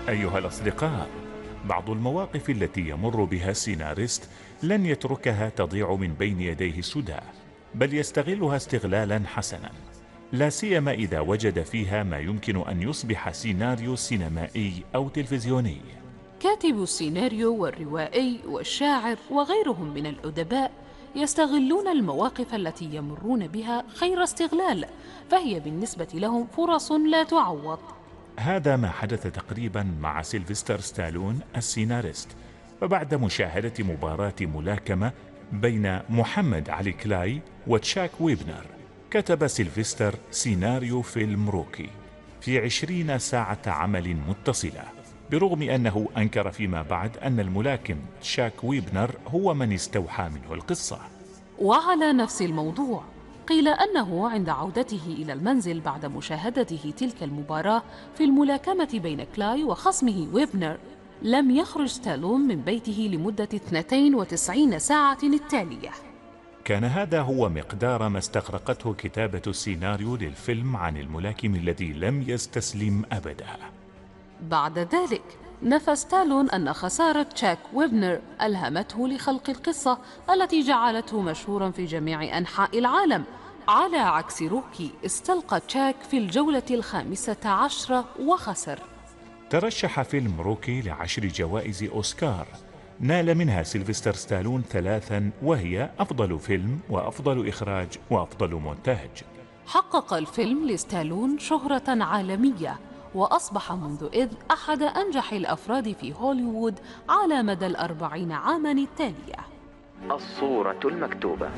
أيها الأصدقاء، بعض المواقف التي يمر بها السيناريست لن يتركها تضيع من بين يديه سدى، بل يستغلها استغلالا حسنا، لا سيما إذا وجد فيها ما يمكن أن يصبح سيناريو سينمائي أو تلفزيوني. كاتب السيناريو والروائي والشاعر وغيرهم من الأدباء يستغلون المواقف التي يمرون بها خير استغلال، فهي بالنسبة لهم فرص لا تعوض. هذا ما حدث تقريبا مع سيلفستر ستالون السيناريست. فبعد مشاهدة مباراة ملاكمة بين محمد علي كلاي وتشاك ويبنر، كتب سيلفستر سيناريو فيلم روكي في 20 ساعة عمل متصلة، برغم أنه أنكر فيما بعد أن الملاكم تشاك ويبنر هو من استوحى منه القصة. وعلى نفس الموضوع، قيل أنه عند عودته إلى المنزل بعد مشاهدته تلك المباراة في الملاكمة بين كلاي وخصمه ويبنر، لم يخرج ستالون من بيته لمدة 92 ساعة التالية. كان هذا هو مقدار ما استغرقته كتابة السيناريو للفيلم عن الملاكم الذي لم يستسلم أبدا. بعد ذلك نفى ستالون أن خسارة تشاك ويبنر ألهمته لخلق القصة التي جعلته مشهورا في جميع أنحاء العالم، على عكس روكي استلقى تشاك في الجولة 15 وخسر. ترشح فيلم روكي ل10 جوائز أوسكار، نال منها سيلفستر ستالون 3، وهي أفضل فيلم وأفضل إخراج وأفضل مونتاج. حقق الفيلم لستالون شهرة عالمية، وأصبح منذ إذ أحد أنجح الأفراد في هوليوود على مدى 40 عاما التالية. الصورة المكتوبة.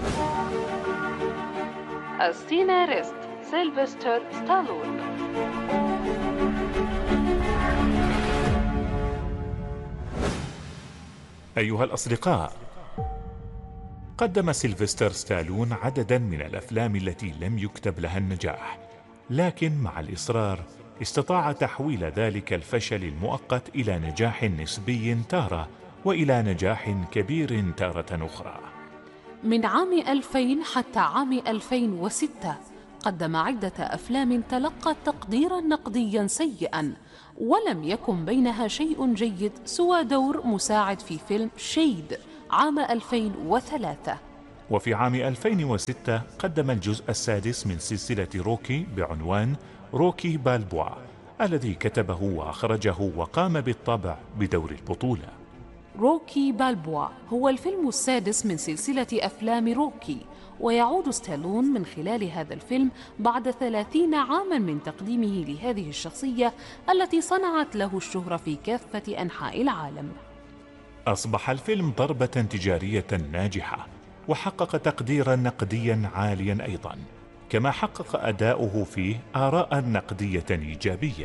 السيناريست سيلفستر ستالون. أيها الأصدقاء، قدم سيلفستر ستالون عددا من الأفلام التي لم يكتب لها النجاح، لكن مع الإصرار استطاع تحويل ذلك الفشل المؤقت إلى نجاح نسبي تارة، وإلى نجاح كبير تارة أخرى. من عام 2000 حتى عام 2006 قدم عدة أفلام تلقت تقديرا نقديا سيئا، ولم يكن بينها شيء جيد سوى دور مساعد في فيلم شيد عام 2003. وفي عام 2006 قدم الجزء السادس من سلسلة روكي بعنوان روكي بالبوا، الذي كتبه وأخرجه وقام بالطبع بدور البطولة. روكي بالبوا هو الفيلم السادس من سلسلة أفلام روكي، ويعود ستالون من خلال هذا الفيلم بعد 30 عاما من تقديمه لهذه الشخصية التي صنعت له الشهرة في كافة أنحاء العالم. أصبح الفيلم ضربة تجارية ناجحة، وحقق تقديرا نقديا عاليا أيضا، كما حقق أداؤه فيه آراء نقدية إيجابية.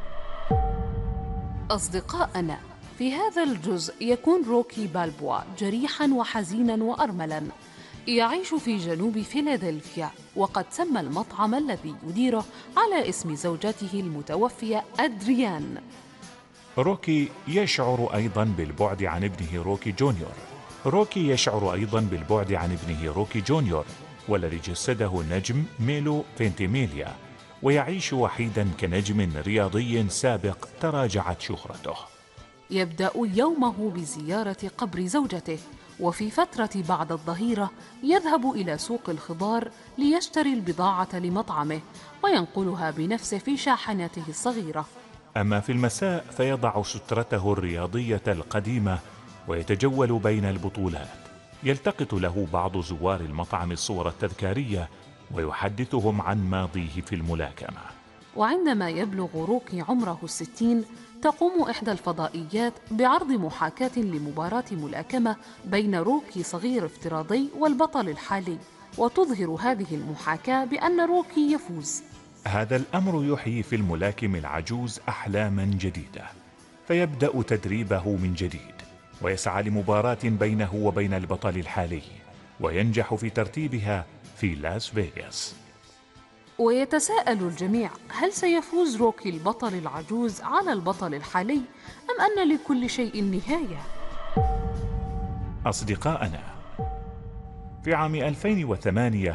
أصدقائنا، في هذا الجزء يكون روكي بالبوا جريحا وحزينا وأرملا، يعيش في جنوب فيلادلفيا، وقد سمى المطعم الذي يديره على اسم زوجته المتوفية أدريان. روكي يشعر أيضا بالبعد عن ابنه روكي جونيور. روكي يشعر أيضا بالبعد عن ابنه روكي جونيور، والذي جسده نجم ميلو فينتيميليا، ويعيش وحيدا كنجم رياضي سابق تراجعت شهرته. يبدأ يومه بزيارة قبر زوجته، وفي فترة بعد الظهيرة يذهب إلى سوق الخضار ليشتري البضاعة لمطعمه وينقلها بنفسه في شاحنته الصغيرة. أما في المساء فيضع سترته الرياضية القديمة ويتجول بين البطولات. يلتقط له بعض زوار المطعم الصور التذكارية ويحدثهم عن ماضيه في الملاكمة. وعندما يبلغ روكي عمره 60 تقوم إحدى الفضائيات بعرض محاكاة لمباراة ملاكمة بين روكي صغير افتراضي والبطل الحالي، وتظهر هذه المحاكاة بأن روكي يفوز. هذا الأمر يحيي في الملاكم العجوز أحلاما جديدة، فيبدأ تدريبه من جديد ويسعى لمباراة بينه وبين البطل الحالي، وينجح في ترتيبها في لاس فيغاس. ويتساءل الجميع، هل سيفوز روكي البطل العجوز على البطل الحالي، أم أن لكل شيء نهاية؟ أصدقائنا، في عام 2008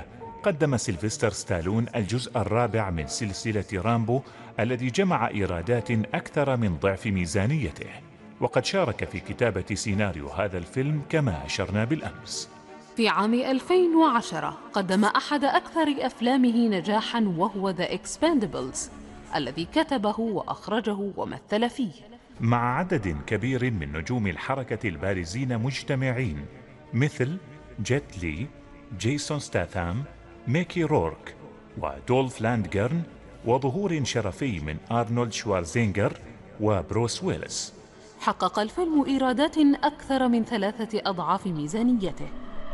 قدم سيلفستر ستالون الجزء الرابع من سلسلة رامبو الذي جمع إيرادات أكثر من ضعف ميزانيته، وقد شارك في كتابة سيناريو هذا الفيلم كما أشرنا بالأمس. في عام 2010 قدم أحد أكثر أفلامه نجاحاً وهو The Expendables الذي كتبه وأخرجه ومثل فيه، مع عدد كبير من نجوم الحركة البارزين مجتمعين مثل جيت لي، جيسون ستاثام، ميكي رورك، ودولف لاندغرن، وظهور شرفي من أرنولد شوارزينغر وبروس ويلس. حقق الفيلم إيرادات أكثر من 3 أضعاف ميزانيته.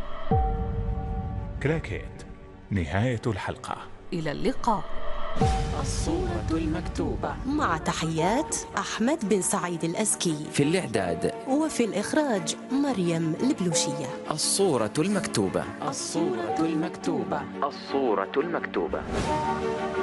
كراكيت، نهاية الحلقة. إلى اللقاء. الصورة المكتوبة، مع تحيات أحمد بن سعيد الأزكي، في الإعداد وفي الإخراج مريم البلوشية. الصورة المكتوبة، الصورة المكتوبة، الصورة المكتوبة.